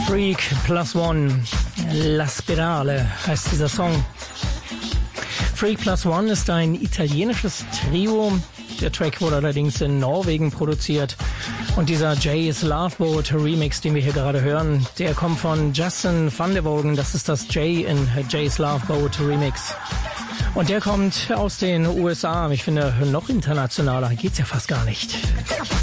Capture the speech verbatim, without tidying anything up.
Freak Plus One, La Spirale heißt dieser Song. Freak Plus One ist ein italienisches Trio. Der Track wurde allerdings in Norwegen produziert. Und dieser Jay's Love Boat Remix, den wir hier gerade hören, der kommt von Justin van der Wogen. Das ist das Jay in Jay's Love Boat Remix. Und der kommt aus den U S A. Ich finde, noch internationaler geht's ja fast gar nicht.